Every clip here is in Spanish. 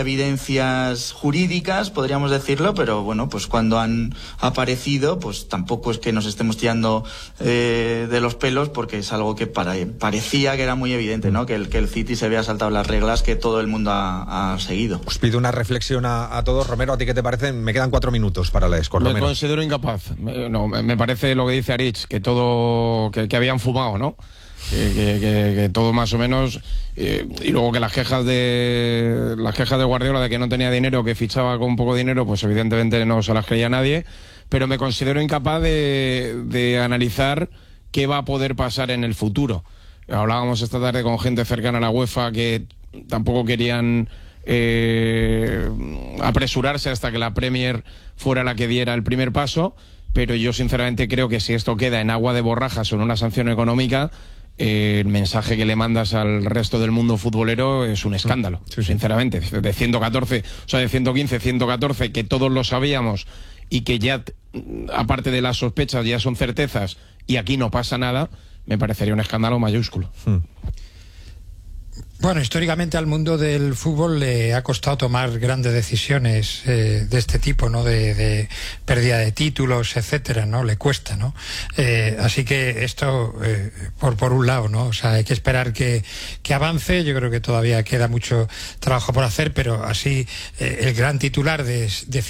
evidencias jurídicas, podríamos decirlo, pero bueno, pues cuando han aparecido, pues tampoco es que nos estemos tirando de los pelos, porque es algo que parecía que era muy evidente, ¿no? Que el City se había saltado las reglas que todo el mundo ha seguido. Os pido una reflexión a todos. Romero, ¿a ti qué te parece? Me quedan 4 minutos para la ESCO. Me considero incapaz. No, me parece lo que dice Aritz, que habían fumado, ¿no? Que todo más o menos, y luego que las quejas de Guardiola de que no tenía dinero, que fichaba con poco dinero, pues evidentemente no se las creía nadie, pero me considero incapaz de analizar qué va a poder pasar en el futuro. Hablábamos esta tarde con gente cercana a la UEFA que tampoco querían apresurarse hasta que la Premier fuera la que diera el primer paso, pero yo sinceramente creo que si esto queda en agua de borrajas o en una sanción económica, el mensaje que le mandas al resto del mundo futbolero es un escándalo, sinceramente. De 114, o sea, de 115, 114, que todos lo sabíamos y que ya, aparte de las sospechas, ya son certezas y aquí no pasa nada, me parecería un escándalo mayúsculo. Bueno, históricamente al mundo del fútbol le ha costado tomar grandes decisiones de este tipo, ¿no? De pérdida de títulos, etcétera, ¿no? Le cuesta, ¿no? Así que esto, por un lado, ¿no? O sea, hay que esperar que avance. Yo creo que todavía queda mucho trabajo por hacer, pero así el gran titular de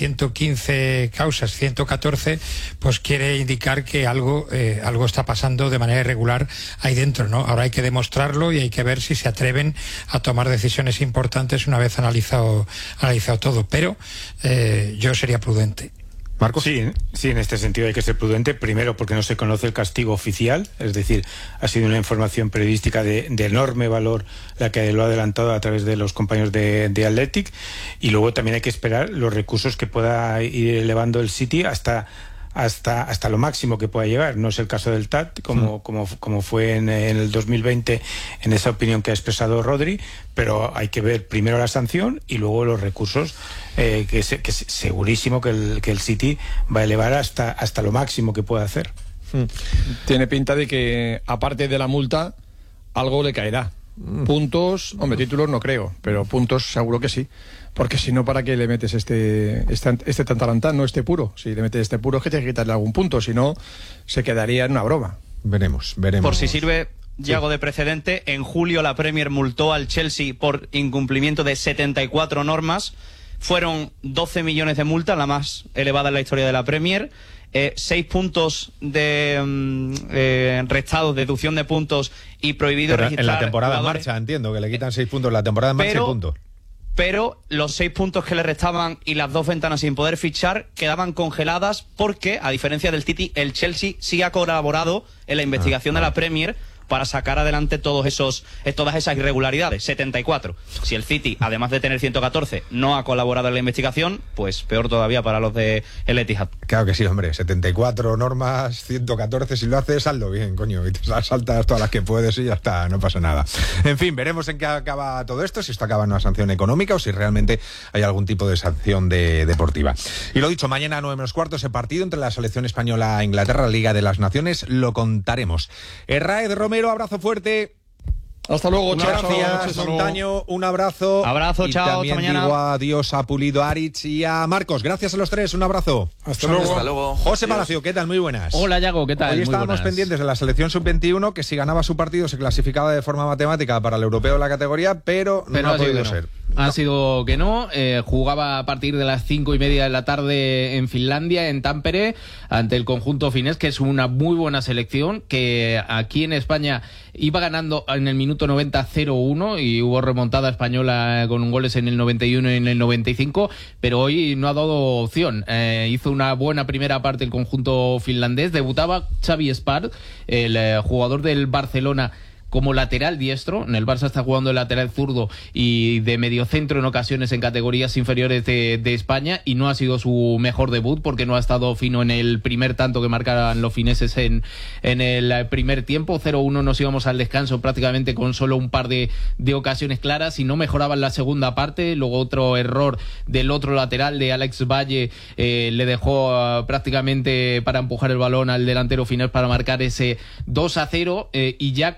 115 causas, 114, pues quiere indicar que algo está pasando de manera irregular ahí dentro, ¿no? Ahora hay que demostrarlo y hay que ver si se atreven a tomar decisiones importantes una vez analizado todo, pero yo sería prudente. ¿Marcos? Sí, en este sentido hay que ser prudente, primero porque no se conoce el castigo oficial, es decir, ha sido una información periodística de enorme valor la que lo ha adelantado a través de los compañeros de Athletic, y luego también hay que esperar los recursos que pueda ir elevando el City hasta lo máximo que pueda llegar. No es el caso del TAT, como fue en el 2020, en esa opinión que ha expresado Rodri, pero hay que ver primero la sanción y luego los recursos, que segurísimo que el City va a elevar hasta lo máximo que pueda hacer. Tiene pinta de que, aparte de la multa, algo le caerá. Puntos, hombre, títulos no creo, pero puntos seguro que sí. Porque si no, ¿para qué le metes este tantalantán, no este puro? Si le metes este puro es que tienes que quitarle algún punto, si no, se quedaría en una broma. Veremos. Por si sirve, Yago, de precedente, en julio la Premier multó al Chelsea por incumplimiento de 74 normas. Fueron 12 millones de multa, la más elevada en la historia de la Premier. 6 puntos de restados, deducción de puntos y prohibido registrar. En la temporada en jugadores. marcha, entiendo, que le quitan 6 puntos en la temporada en marcha, 6 puntos. Pero los 6 puntos que le restaban y las 2 ventanas sin poder fichar quedaban congeladas porque, a diferencia del City, el Chelsea sí ha colaborado en la investigación de la Premier para sacar adelante todas esas irregularidades. 74. Si el City, además de tener 114, no ha colaborado en la investigación, pues peor todavía para los de el Etihad. Claro que sí, hombre. 74 normas, 114. Si lo haces, hazlo bien, coño. Y te saltas todas las que puedes y ya está, no pasa nada. En fin, veremos en qué acaba todo esto, si esto acaba en una sanción económica o si realmente hay algún tipo de sanción deportiva. Y lo dicho, mañana a 9:15 ese partido entre la selección española e Inglaterra, Liga de las Naciones, lo contaremos. Raed, Romero, abrazo fuerte. Hasta luego, chao. Gracias, Montaño, un abrazo. Abrazo, y chao, también hasta mañana. digo adiós a Pulido, a Aritz y a Marcos. Gracias a los tres, un abrazo. Hasta luego. José Palacio, ¿qué tal? Muy buenas. Hola, Yago, ¿qué tal? Hoy Muy estábamos buenas. pendientes de la selección sub-21, que si ganaba su partido se clasificaba de forma matemática para el europeo de la categoría, pero no ha podido ser. Ha sido que no. Jugaba a partir de las 5:30 de la tarde en Finlandia, en Tampere, ante el conjunto finés, que es una muy buena selección, que aquí en España iba ganando en el minuto 90 0-1 y hubo remontada española con goles en el 91 y en el 95, pero hoy no ha dado opción. Hizo una buena primera parte el conjunto finlandés. Debutaba Xavi Spar, el jugador del Barcelona, como lateral diestro. En el Barça está jugando el lateral zurdo y de mediocentro en ocasiones en categorías inferiores de España, y no ha sido su mejor debut porque no ha estado fino en el primer tanto que marcaran los fineses en el primer tiempo. 0-1 nos íbamos al descanso prácticamente con solo un par de ocasiones claras y no mejoraba en la segunda parte. Luego otro error del otro lateral, de Alex Valle, le dejó prácticamente para empujar el balón al delantero finés para marcar ese 2-0, y ya con el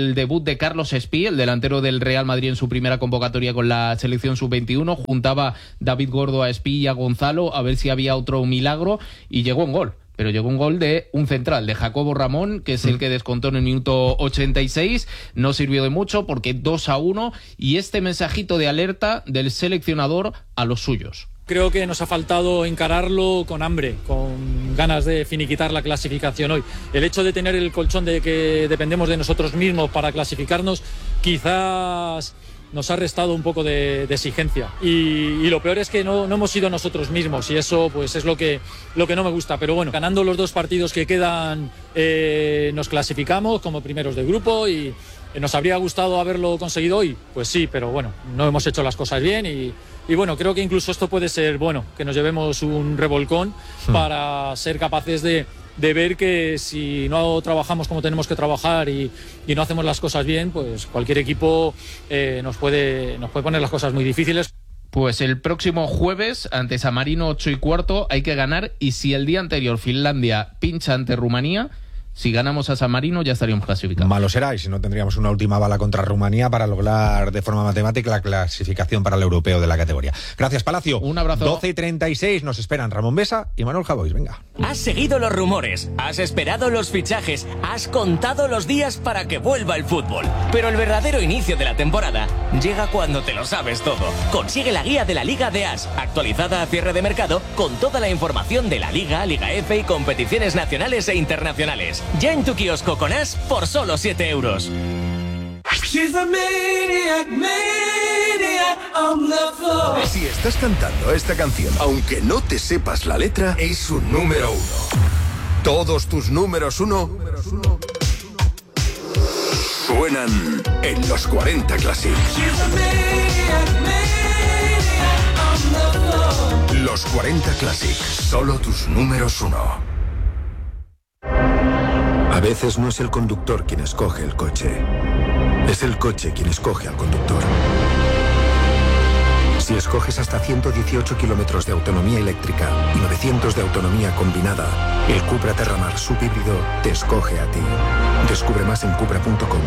el debut de Carlos Espí, el delantero del Real Madrid en su primera convocatoria con la selección sub-21. Juntaba David Gordo a Espí y a Gonzalo a ver si había otro milagro y llegó un gol. Pero llegó un gol de un central, de Jacobo Ramón, que es el que descontó en el minuto 86. No sirvió de mucho porque 2-1. Y este mensajito de alerta del seleccionador a los suyos. Creo que nos ha faltado encararlo con hambre, con ganas de finiquitar la clasificación hoy. El hecho de tener el colchón de que dependemos de nosotros mismos para clasificarnos, quizás nos ha restado un poco de exigencia. Y lo peor es que no hemos sido nosotros mismos, y eso pues es lo que no me gusta. Pero bueno, ganando los 2 partidos que quedan, nos clasificamos como primeros de grupo. Y ¿nos habría gustado haberlo conseguido hoy? Pues sí, pero bueno, no hemos hecho las cosas bien y bueno, creo que incluso esto puede ser bueno, que nos llevemos un revolcón para ser capaces de ver que si no trabajamos como tenemos que trabajar y no hacemos las cosas bien, pues cualquier equipo nos puede poner las cosas muy difíciles. Pues el próximo jueves, ante San Marino 8:15, hay que ganar, y si el día anterior Finlandia pincha ante Rumanía, si ganamos a San Marino ya estaríamos clasificados. Malo será, y si no tendríamos una última bala contra Rumanía para lograr de forma matemática la clasificación para el europeo de la categoría. Gracias, Palacio. Un abrazo. 12:36 nos esperan Ramón Besa y Manuel Javois. Venga. Has seguido los rumores, has esperado los fichajes, has contado los días para que vuelva el fútbol. Pero el verdadero inicio de la temporada llega cuando te lo sabes todo. Consigue la guía de la Liga de As, actualizada a cierre de mercado, con toda la información de la Liga, Liga F y competiciones nacionales e internacionales. Ya en tu kiosco con As por solo 7 euros. Si estás cantando esta canción, aunque no te sepas la letra, es un número 1. Todos tus números 1 suenan en los 40 Classic. Los 40 Classic, solo tus números 1. A veces no es el conductor quien escoge el coche, es el coche quien escoge al conductor. Si escoges hasta 118 kilómetros de autonomía eléctrica y 900 de autonomía combinada, el Cupra Terramar subhíbrido te escoge a ti. Descubre más en cupra.com.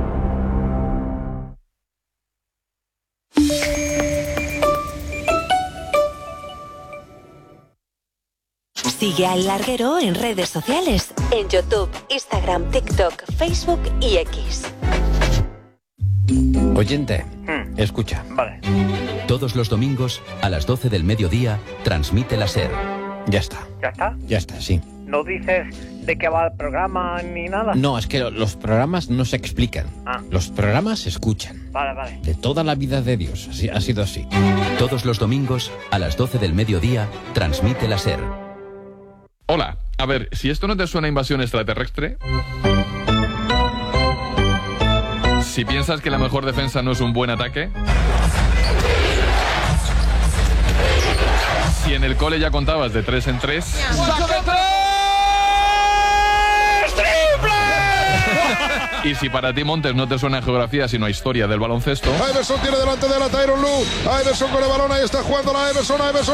Sigue al Larguero en redes sociales, en YouTube, Instagram, TikTok, Facebook y X. Oyente, escucha. Vale. Todos los domingos, a las 12 del mediodía, transmite la SER. Ya está. ¿Ya está? Ya está, sí. ¿No dices de qué va el programa ni nada? No, es que los programas no se explican. Los programas se escuchan. Vale. De toda la vida de Dios, así, ha sido así. Todos los domingos, a las 12 del mediodía, transmite la SER. Hola, a ver, si esto no te suena a invasión extraterrestre... Si piensas que la mejor defensa no es un buen ataque... Si en el cole ya contabas de 3 en 3... Y si para ti, Montes, no te suena a geografía sino a historia del baloncesto... Iverson tiene delante de la Tyronn Lue. Iverson con el balón, ahí está jugando la Iverson.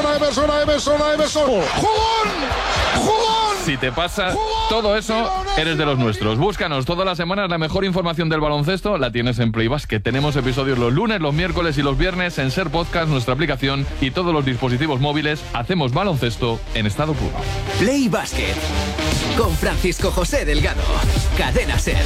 ¡Jugón! Si te pasa todo eso, eres de los nuestros. Búscanos todas las semanas, la mejor información del baloncesto la tienes en Play Basket. Tenemos episodios los lunes, los miércoles y los viernes en Ser Podcast, nuestra aplicación y todos los dispositivos móviles. Hacemos baloncesto en estado puro. Play Basket con Francisco José Delgado. Cadena Ser.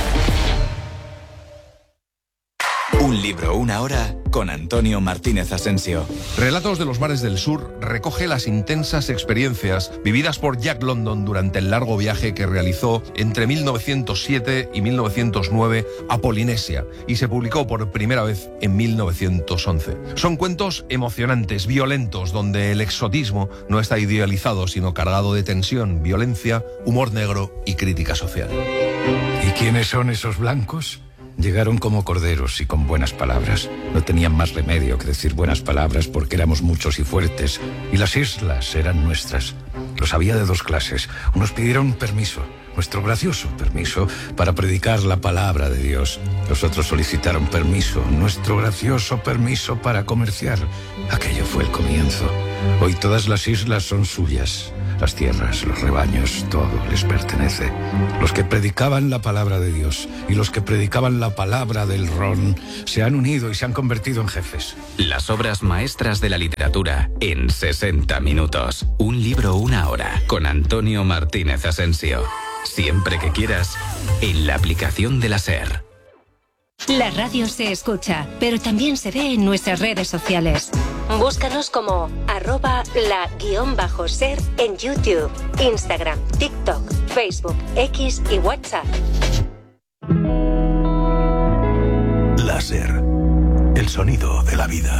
Un libro, una hora, con Antonio Martínez Asensio. Relatos de los mares del sur recoge las intensas experiencias vividas por Jack London durante el largo viaje que realizó entre 1907 y 1909 a Polinesia y se publicó por primera vez en 1911. Son cuentos emocionantes, violentos, donde el exotismo no está idealizado, sino cargado de tensión, violencia, humor negro y crítica social. ¿Y quiénes son esos blancos? Llegaron como corderos y con buenas palabras. No tenían más remedio que decir buenas palabras porque éramos muchos y fuertes. Y las islas eran nuestras. Los había de 2 clases. Unos pidieron permiso, nuestro gracioso permiso, para predicar la palabra de Dios. Los otros solicitaron permiso, nuestro gracioso permiso para comerciar. Aquello fue el comienzo. Hoy todas las islas son suyas. Las tierras, los rebaños, todo les pertenece. Los que predicaban la palabra de Dios y los que predicaban la palabra del ron se han unido y se han convertido en jefes. Las obras maestras de la literatura en 60 minutos. Un libro, una hora, con Antonio Martínez Asensio. Siempre que quieras, en la aplicación de la SER. La radio se escucha, pero también se ve en nuestras redes sociales. Búscanos como @la_ser en YouTube, Instagram, TikTok, Facebook, X y WhatsApp. La SER, el sonido de la vida.